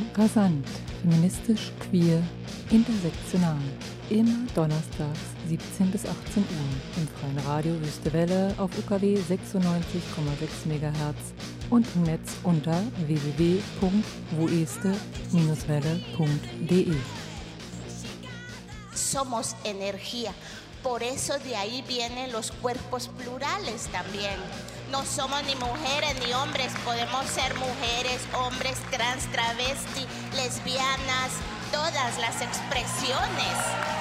Rasant, feministisch, queer, intersektional. Immer donnerstags 17 bis 18 Uhr im freien Radio Wüstewelle auf UKW 96,6 MHz und im Netz unter www.woeste-welle.de. Somos energía. Por eso de ahí vienen los cuerpos plurales también. No somos ni mujeres ni hombres, podemos ser mujeres, hombres, trans, travesti, lesbianas, todas las expresiones.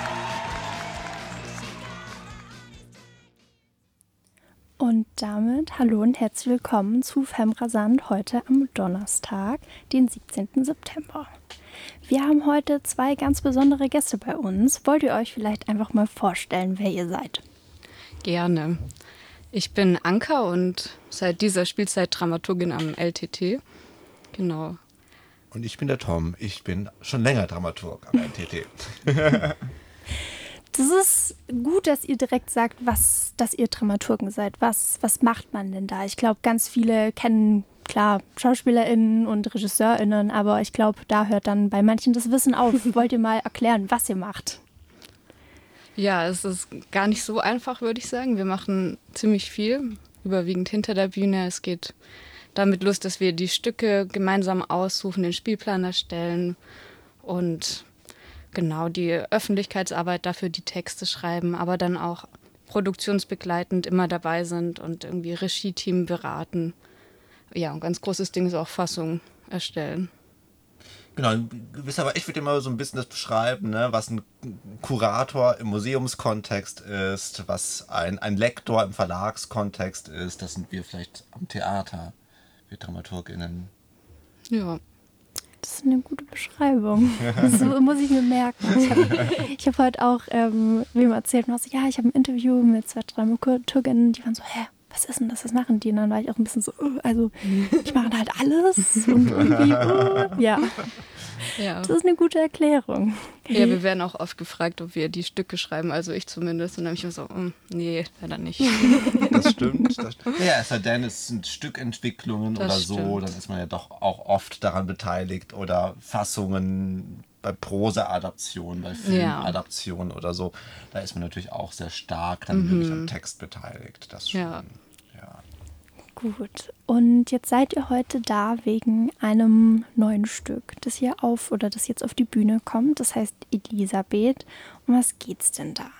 Und damit hallo und herzlich willkommen zu Femrasant heute am Donnerstag, den 17. September. Wir haben heute zwei ganz besondere Gäste bei uns. Wollt ihr euch vielleicht einfach mal vorstellen, wer ihr seid? Gerne. Ich bin Anka und seit dieser Spielzeit Dramaturgin am LTT. Genau. Und ich bin der Tom. Ich bin schon länger Dramaturg am LTT. Das ist gut, dass ihr direkt sagt, dass ihr Dramaturgen seid. Was macht man denn da? Ich glaube, ganz viele kennen, klar, SchauspielerInnen und RegisseurInnen, aber ich glaube, da hört dann bei manchen das Wissen auf. Wollt ihr mal erklären, was ihr macht? Ja, es ist gar nicht so einfach, würde ich sagen. Wir machen ziemlich viel, überwiegend hinter der Bühne. Es geht damit los, dass wir die Stücke gemeinsam aussuchen, den Spielplan erstellen und genau die Öffentlichkeitsarbeit dafür, die Texte schreiben, aber dann auch produktionsbegleitend immer dabei sind und irgendwie Regie-Team beraten. Ja, ein ganz großes Ding ist auch Fassung erstellen. Genau, wisst aber, ich würde immer so ein bisschen das beschreiben, ne, was ein Kurator im Museumskontext ist, was ein Lektor im Verlagskontext ist. Das sind wir vielleicht am Theater, wir DramaturgInnen. Ja. Das ist eine gute Beschreibung. So muss ich mir merken. Ich hab heute auch wem erzählt, ich habe ein Interview mit zwei Dramaturginnen, die waren so, was ist denn das, was machen die? Und dann war ich auch ein bisschen so, ich mache halt alles und irgendwie, ja. Das ist eine gute Erklärung. Ja, wir werden auch oft gefragt, ob wir die Stücke schreiben, also ich zumindest. Und dann habe ich mir so, nee, leider nicht. Das stimmt. Ja, es sei denn, es sind Stückentwicklungen das oder so, stimmt. Dann ist man ja doch auch oft daran beteiligt oder Fassungen bei Prosa-Adaptionen, bei Filmadaptionen oder so. Da ist man natürlich auch sehr stark dann wirklich am Text beteiligt. Das schon. Ja. Gut, und jetzt seid ihr heute da wegen einem neuen Stück, das jetzt auf die Bühne kommt. Das heißt Elisabeth. Um was geht's denn da?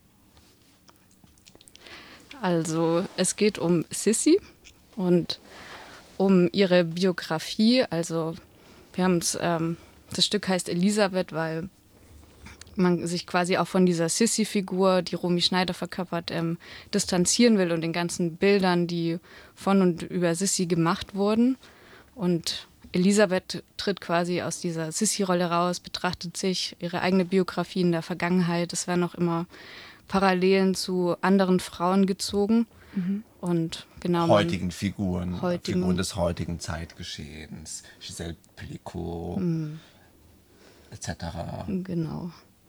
Also es geht um Sissi und um ihre Biografie. Also wir haben das Stück heißt Elisabeth, weil man sich quasi auch von dieser Sissi-Figur, die Romy Schneider verkörpert, distanzieren will und den ganzen Bildern, die von und über Sissi gemacht wurden. Und Elisabeth tritt quasi aus dieser Sissi-Rolle raus, betrachtet sich, ihre eigene Biografie in der Vergangenheit. Es werden auch immer Parallelen zu anderen Frauen gezogen. Und genau heutigen Figuren des heutigen Zeitgeschehens, Giselle Pelicot, etc. Genau.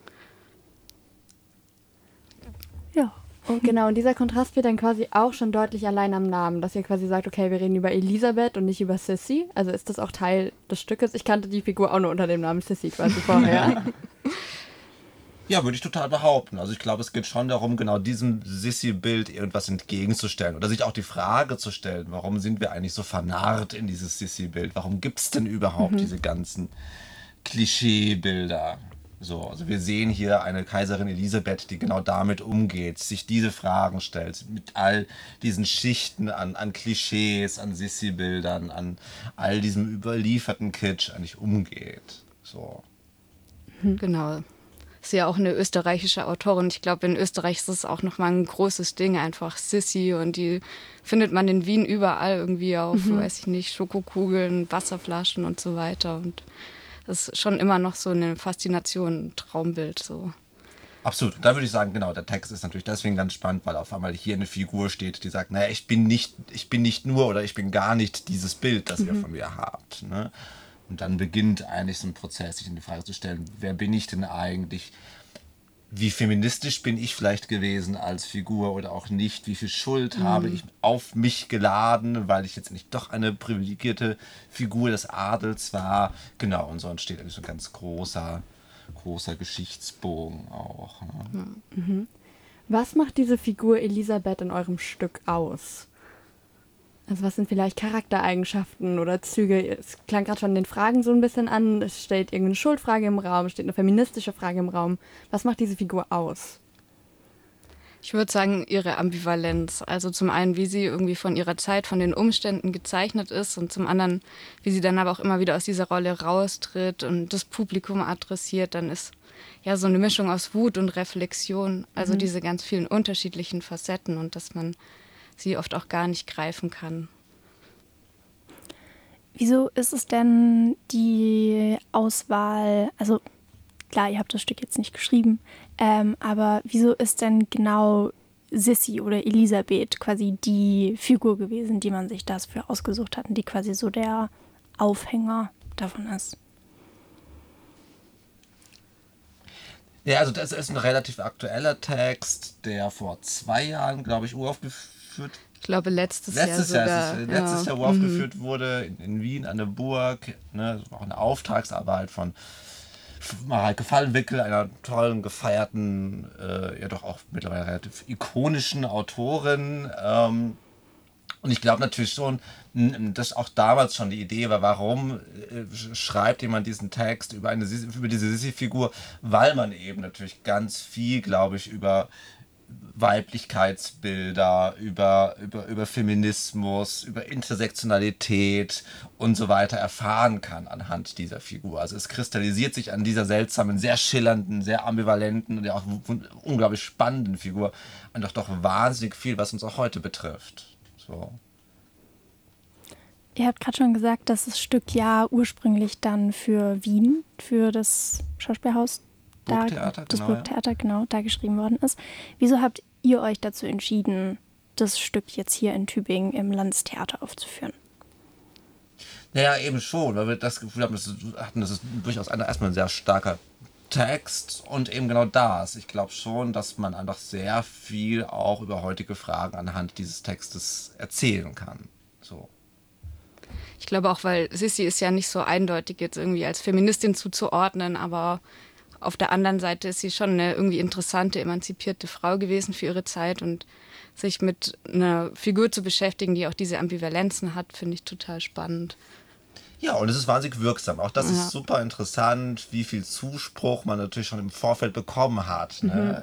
Ja. Und genau, und dieser Kontrast wird dann quasi auch schon deutlich allein am Namen, dass ihr quasi sagt, okay, wir reden über Elisabeth und nicht über Sissi. Also ist das auch Teil des Stückes? Ich kannte die Figur auch nur unter dem Namen Sissi quasi vorher. Ja, würde ich total behaupten. Also ich glaube, es geht schon darum, genau diesem Sissi-Bild irgendwas entgegenzustellen oder sich auch die Frage zu stellen, warum sind wir eigentlich so vernarrt in dieses Sissi-Bild? Warum gibt es denn überhaupt diese ganzen Klischeebilder? So, also wir sehen hier eine Kaiserin Elisabeth, die genau damit umgeht, sich diese Fragen stellt, mit all diesen Schichten an Klischees, an Sissi-Bildern, an all diesem überlieferten Kitsch eigentlich umgeht. So. Genau. Ist ja auch eine österreichische Autorin. Ich glaube, in Österreich ist es auch nochmal ein großes Ding, einfach Sissi. Und die findet man in Wien überall irgendwie auf, weiß ich nicht, Schokokugeln, Wasserflaschen und so weiter. Und das ist schon immer noch so eine Faszination, ein Traumbild. So. Absolut. Und da würde ich sagen, genau, der Text ist natürlich deswegen ganz spannend, weil auf einmal hier eine Figur steht, die sagt, naja, ich bin nicht nur oder ich bin gar nicht dieses Bild, das ihr von mir habt. Ne? Und dann beginnt eigentlich so ein Prozess, sich in die Frage zu stellen, wer bin ich denn eigentlich? wie feministisch bin ich vielleicht gewesen als Figur oder auch nicht, wie viel Schuld habe ich auf mich geladen, weil ich jetzt nicht doch eine privilegierte Figur des Adels war. Genau, und so entsteht eigentlich so ein ganz großer Geschichtsbogen auch. Ne? Mhm. Was macht diese Figur Elisabeth in eurem Stück aus? Also was sind vielleicht Charaktereigenschaften oder Züge? Es klang gerade schon in den Fragen so ein bisschen an. Es steht irgendeine Schuldfrage im Raum, es steht eine feministische Frage im Raum. Was macht diese Figur aus? Ich würde sagen, ihre Ambivalenz. Also zum einen, wie sie irgendwie von ihrer Zeit, von den Umständen gezeichnet ist und zum anderen, wie sie dann aber auch immer wieder aus dieser Rolle raustritt und das Publikum adressiert. Dann ist ja so eine Mischung aus Wut und Reflexion. Also diese ganz vielen unterschiedlichen Facetten und dass man sie oft auch gar nicht greifen kann. Wieso ist es denn die Auswahl, also klar, ihr habt das Stück jetzt nicht geschrieben, aber wieso ist denn genau Sissi oder Elisabeth quasi die Figur gewesen, die man sich dafür ausgesucht hat und die quasi so der Aufhänger davon ist? Ja, also das ist ein relativ aktueller Text, der vor 2 Jahren, glaube ich, uraufgeführt. Ich glaube, letztes Jahr uraufgeführt wurde in Wien an der Burg. Ne, das war auch eine Auftragsarbeit von Mareike Fallwickel, einer tollen, gefeierten, ja doch auch mittlerweile relativ ikonischen Autorin. Und ich glaube natürlich schon, dass auch damals schon die Idee war, warum schreibt jemand diesen Text über diese Sissi-Figur, weil man eben natürlich ganz viel, glaube ich, über Weiblichkeitsbilder, über Feminismus, über Intersektionalität und so weiter erfahren kann anhand dieser Figur. Also es kristallisiert sich an dieser seltsamen, sehr schillernden, sehr ambivalenten und ja auch unglaublich spannenden Figur einfach doch wahnsinnig viel, was uns auch heute betrifft. So. Ihr habt gerade schon gesagt, dass das Stück ja ursprünglich dann für Wien, für das Schauspielhaus, Burgtheater, genau, da geschrieben worden ist. Wieso habt ihr euch dazu entschieden, das Stück jetzt hier in Tübingen im Landestheater aufzuführen? Naja, eben schon, weil wir das Gefühl haben, das ist durchaus erstmal ein sehr starker Text und eben genau das. Ich glaube schon, dass man einfach sehr viel auch über heutige Fragen anhand dieses Textes erzählen kann. So. Ich glaube auch, weil Sissi ist ja nicht so eindeutig jetzt irgendwie als Feministin zuzuordnen, aber auf der anderen Seite ist sie schon eine irgendwie interessante, emanzipierte Frau gewesen für ihre Zeit und sich mit einer Figur zu beschäftigen, die auch diese Ambivalenzen hat, finde ich total spannend. Ja, und es ist wahnsinnig wirksam. Auch das ist super interessant, wie viel Zuspruch man natürlich schon im Vorfeld bekommen hat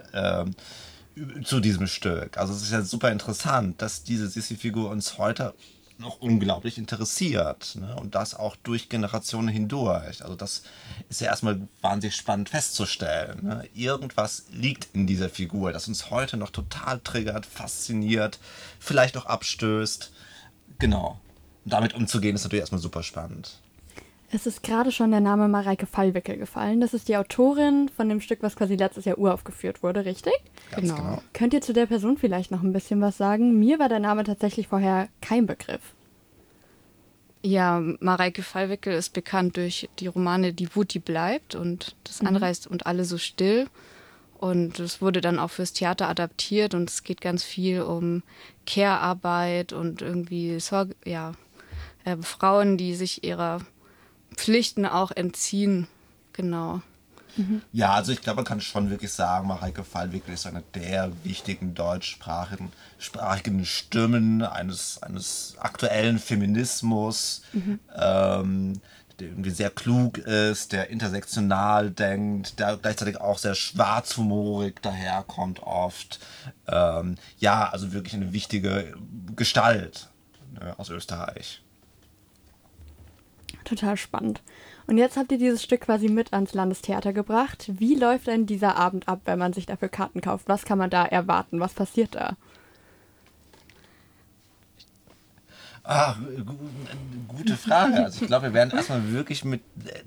zu diesem Stück. Also es ist ja super interessant, dass diese Sissi-Figur uns heute noch unglaublich interessiert, ne? Und das auch durch Generationen hindurch. Also das ist ja erstmal wahnsinnig spannend festzustellen. Ne? Irgendwas liegt in dieser Figur, das uns heute noch total triggert, fasziniert, vielleicht auch abstößt. Genau. Und damit umzugehen ist natürlich erstmal super spannend. Es ist gerade schon der Name Mareike Fallwickel gefallen. Das ist die Autorin von dem Stück, was quasi letztes Jahr uraufgeführt wurde, richtig? Ganz genau. Könnt ihr zu der Person vielleicht noch ein bisschen was sagen? Mir war der Name tatsächlich vorher kein Begriff. Ja, Mareike Fallwickel ist bekannt durch die Romane Die Wut, die bleibt und das andere heißt Und alle so still. Und es wurde dann auch fürs Theater adaptiert und es geht ganz viel um Care-Arbeit und irgendwie Frauen, die sich ihrer Pflichten auch entziehen. Genau. Ja, also ich glaube, man kann schon wirklich sagen, Mareike Fallwickel ist eine der wichtigen deutschsprachigen Stimmen eines aktuellen Feminismus, der irgendwie sehr klug ist, der intersektional denkt, der gleichzeitig auch sehr schwarzhumorig daherkommt oft. Also wirklich eine wichtige Gestalt aus Österreich. Total spannend. Und jetzt habt ihr dieses Stück quasi mit ans Landestheater gebracht. Wie läuft denn dieser Abend ab, wenn man sich dafür Karten kauft? Was kann man da erwarten? Was passiert da? Gute Frage. Also ich glaube, wir werden erstmal wirklich mit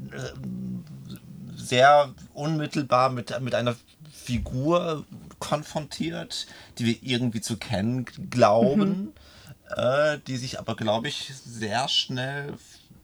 sehr unmittelbar mit einer Figur konfrontiert, die wir irgendwie zu kennen glauben, die sich aber, glaube ich, sehr schnell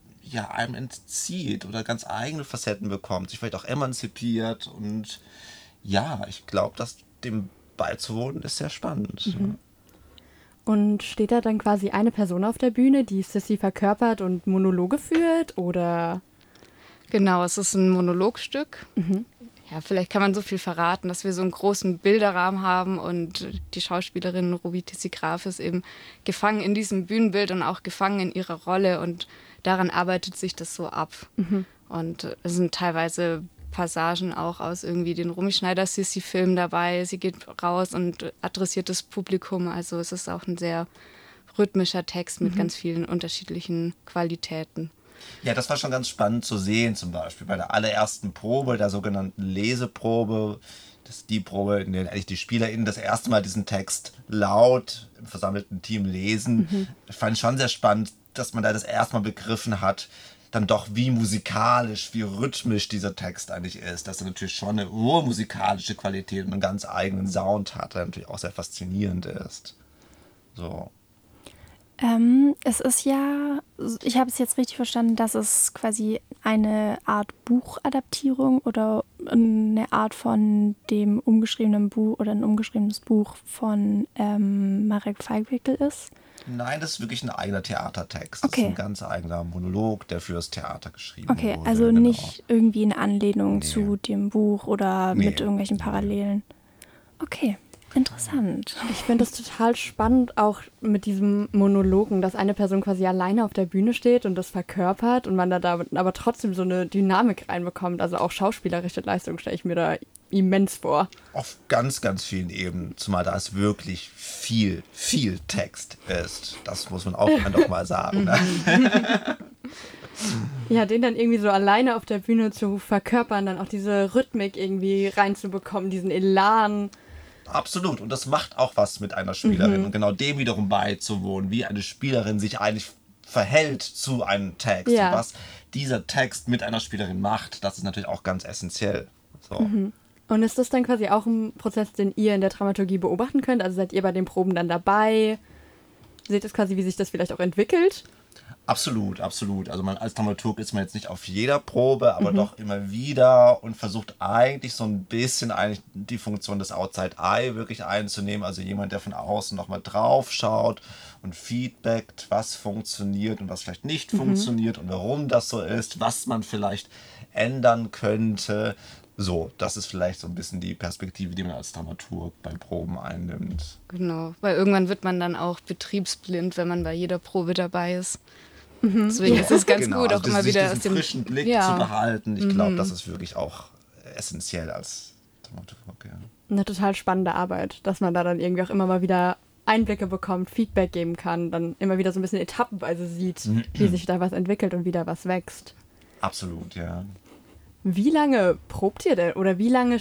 einem entzieht oder ganz eigene Facetten bekommt, sich vielleicht auch emanzipiert und Ja, ich glaube, dass dem beizuwohnen ist sehr spannend. Mhm. Und steht da dann quasi eine Person auf der Bühne, die Sissy verkörpert und Monologe führt, oder? Genau, es ist ein Monologstück. Mhm. Ja, vielleicht kann man so viel verraten, dass wir so einen großen Bilderrahmen haben und die Schauspielerin Ruby Tissi-Graf ist eben gefangen in diesem Bühnenbild und auch gefangen in ihrer Rolle und daran arbeitet sich das so ab. Mhm. Und es sind teilweise Passagen auch aus irgendwie den Romy Schneider-Sissi-Filmen dabei. Sie geht raus und adressiert das Publikum. Also es ist auch ein sehr rhythmischer Text mit ganz vielen unterschiedlichen Qualitäten. Ja, das war schon ganz spannend zu sehen, zum Beispiel bei der allerersten Probe, der sogenannten Leseprobe. Das ist die Probe, in der eigentlich die SpielerInnen das erste Mal diesen Text laut im versammelten Team lesen. Ich fand schon sehr spannend, dass man da das erste Mal begriffen hat, dann doch wie musikalisch, wie rhythmisch dieser Text eigentlich ist. Dass er natürlich schon eine urmusikalische Qualität und einen ganz eigenen Sound hat, der natürlich auch sehr faszinierend ist. So. Es ist ja, ich habe es jetzt richtig verstanden, dass es quasi eine Art Buchadaptierung oder eine Art von dem umgeschriebenen Buch oder ein umgeschriebenes Buch von Marek Feiwickel ist. Nein, das ist wirklich ein eigener Theatertext. Okay. Das ist ein ganz eigener Monolog, der fürs Theater geschrieben wurde. Okay, also genau. nicht irgendwie eine Anlehnung zu dem Buch oder mit irgendwelchen Parallelen. Okay. Interessant. Ich finde es total spannend, auch mit diesem Monologen, dass eine Person quasi alleine auf der Bühne steht und das verkörpert und man da aber trotzdem so eine Dynamik reinbekommt. Also auch schauspielerische Leistung stelle ich mir da immens vor. Auf ganz, ganz vielen Ebenen, zumal da es wirklich viel Text ist. Das muss man auch noch mal sagen. Ne? Ja, den dann irgendwie so alleine auf der Bühne zu verkörpern, dann auch diese Rhythmik irgendwie reinzubekommen, diesen Elan. Absolut. Und das macht auch was mit einer Spielerin. Und genau dem wiederum beizuwohnen, wie eine Spielerin sich eigentlich verhält zu einem Text. Ja. Und was dieser Text mit einer Spielerin macht, das ist natürlich auch ganz essentiell. So. Und ist das dann quasi auch ein Prozess, den ihr in der Dramaturgie beobachten könnt? Also seid ihr bei den Proben dann dabei? Seht ihr quasi, wie sich das vielleicht auch entwickelt? Absolut. Also man als Dramaturg ist man jetzt nicht auf jeder Probe, aber doch immer wieder und versucht eigentlich so ein bisschen eigentlich die Funktion des Outside Eye wirklich einzunehmen. Also jemand, der von außen nochmal drauf schaut und feedbackt, was funktioniert und was vielleicht nicht funktioniert und warum das so ist, was man vielleicht ändern könnte. So, das ist vielleicht so ein bisschen die Perspektive, die man als Dramaturg bei Proben einnimmt. Genau, weil irgendwann wird man dann auch betriebsblind, wenn man bei jeder Probe dabei ist. Deswegen ist es ganz gut, auch immer wieder aus dem frischen Blick zu behalten. Ich glaube, das ist wirklich auch essentiell als Dramaturg. Ja. Eine total spannende Arbeit, dass man da dann irgendwie auch immer mal wieder Einblicke bekommt, Feedback geben kann, dann immer wieder so ein bisschen etappenweise sieht, wie sich da was entwickelt und wieder was wächst. Absolut, ja. Wie lange probt ihr denn? Oder wie lange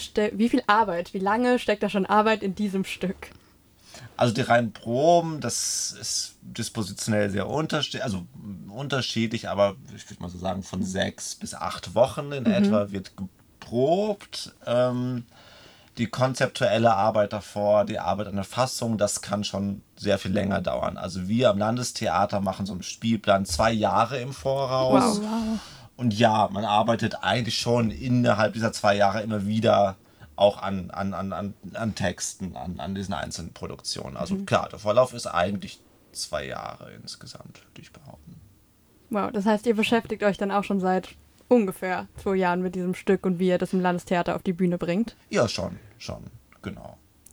steckt da schon Arbeit in diesem Stück? Also die reinen Proben, das ist dispositionell sehr unterschiedlich, aber ich würde mal so sagen, von 6 bis 8 Wochen in etwa wird geprobt. Die konzeptuelle Arbeit davor, die Arbeit an der Fassung, das kann schon sehr viel länger dauern. Also wir am Landestheater machen so einen Spielplan 2 Jahre im Voraus. Wow. Und ja, man arbeitet eigentlich schon innerhalb dieser 2 Jahre immer wieder auch an Texten, an diesen einzelnen Produktionen. Also klar, der Vorlauf ist eigentlich 2 Jahre insgesamt, würde ich behaupten. Wow, das heißt, ihr beschäftigt euch dann auch schon seit ungefähr 2 Jahren mit diesem Stück und wie ihr das im Landestheater auf die Bühne bringt? Ja, schon, genau.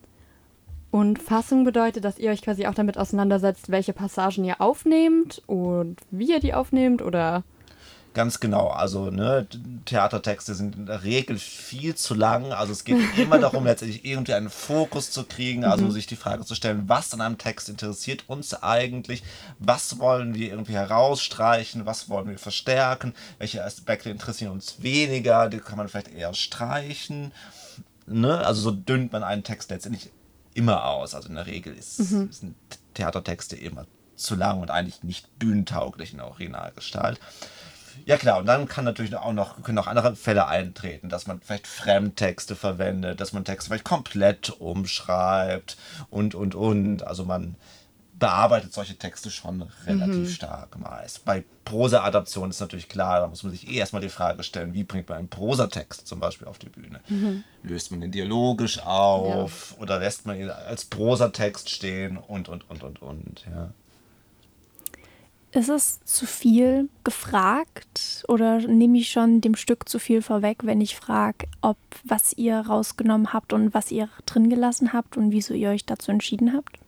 Und Fassung bedeutet, dass ihr euch quasi auch damit auseinandersetzt, welche Passagen ihr aufnehmt und wie ihr die aufnehmt, oder? Ganz genau, also Theatertexte sind in der Regel viel zu lang, also es geht immer darum, letztendlich irgendwie einen Fokus zu kriegen, also sich die Frage zu stellen, was an einem Text interessiert uns eigentlich, was wollen wir irgendwie herausstreichen, was wollen wir verstärken, welche Aspekte interessieren uns weniger, die kann man vielleicht eher streichen, also so dünnt man einen Text letztendlich immer aus, also in der Regel sind Theatertexte immer zu lang und eigentlich nicht bühnentauglich in der Originalgestalt. Ja klar, und dann können auch andere Fälle eintreten, dass man vielleicht Fremdtexte verwendet, dass man Texte vielleicht komplett umschreibt und. Also man bearbeitet solche Texte schon relativ stark meist. Bei Prosa-Adaptionen ist natürlich klar, da muss man sich erstmal die Frage stellen, wie bringt man einen Prosatext zum Beispiel auf die Bühne? Löst man den dialogisch auf oder lässt man ihn als Prosatext stehen und, ja. Ist es zu viel gefragt oder nehme ich schon dem Stück zu viel vorweg, wenn ich frage, was ihr rausgenommen habt und was ihr drin gelassen habt und wieso ihr euch dazu entschieden habt?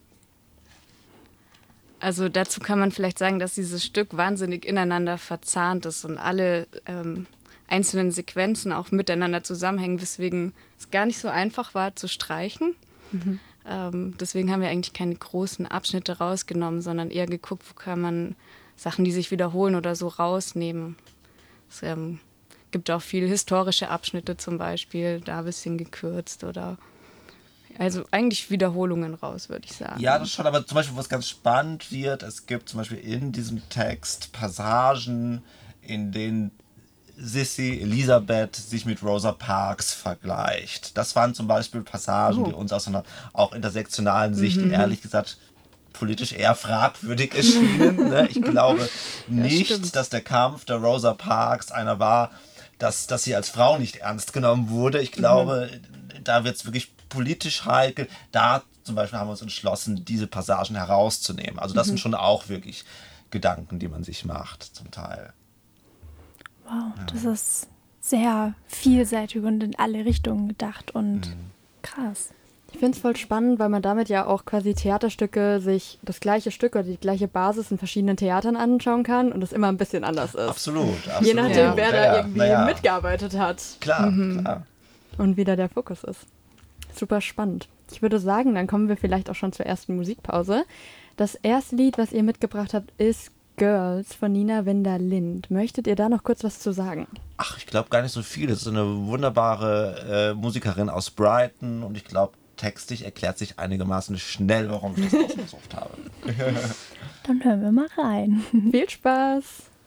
Also dazu kann man vielleicht sagen, dass dieses Stück wahnsinnig ineinander verzahnt ist und alle einzelnen Sequenzen auch miteinander zusammenhängen, weswegen es gar nicht so einfach war zu streichen. Deswegen haben wir eigentlich keine großen Abschnitte rausgenommen, sondern eher geguckt, wo kann man Sachen, die sich wiederholen oder so, rausnehmen. Es gibt auch viele historische Abschnitte zum Beispiel, da ein bisschen gekürzt oder... Also eigentlich Wiederholungen raus, würde ich sagen. Ja, das schon, aber zum Beispiel, was ganz spannend wird, es gibt zum Beispiel in diesem Text Passagen, in denen Sissy, Elisabeth, sich mit Rosa Parks vergleicht. Das waren zum Beispiel Passagen, die uns aus einer auch intersektionalen Sicht, ehrlich gesagt, politisch eher fragwürdig erschienen. Ne? Ich glaube nicht, dass der Kampf der Rosa Parks einer war, dass sie als Frau nicht ernst genommen wurde. Ich glaube, da wird es wirklich politisch heikel. Da zum Beispiel haben wir uns entschlossen, diese Passagen herauszunehmen. Also das sind schon auch wirklich Gedanken, die man sich macht, zum Teil. Wow, das ist sehr vielseitig und in alle Richtungen gedacht und krass. Ich finde es voll spannend, weil man damit ja auch quasi Theaterstücke sich das gleiche Stück oder die gleiche Basis in verschiedenen Theatern anschauen kann und es immer ein bisschen anders ist. Absolut. Je nachdem, wer da irgendwie mitgearbeitet hat. Klar, klar. Und wie da der Fokus ist. Super spannend. Ich würde sagen, dann kommen wir vielleicht auch schon zur ersten Musikpause. Das erste Lied, was ihr mitgebracht habt, ist Girls von Nina Wender-Lind. Möchtet ihr da noch kurz was zu sagen? Ach, ich glaube gar nicht so viel. Das ist eine wunderbare Musikerin aus Brighton und ich glaube, textlich erklärt sich einigermaßen schnell, warum ich das ausgesucht habe. Dann hören wir mal rein. Viel Spaß!